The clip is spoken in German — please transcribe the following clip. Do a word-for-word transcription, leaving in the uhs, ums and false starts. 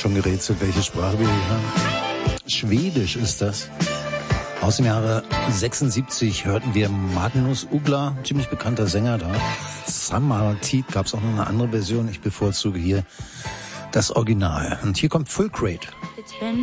schon gerätselt, welche Sprache wir hier hören. Schwedisch ist das. Aus dem Jahre sechsundsiebzig hörten wir Magnus Uggla, ziemlich bekannter Sänger da. Summertid gab es auch noch eine andere Version. Ich bevorzuge hier das Original. Und hier kommt Full Crate.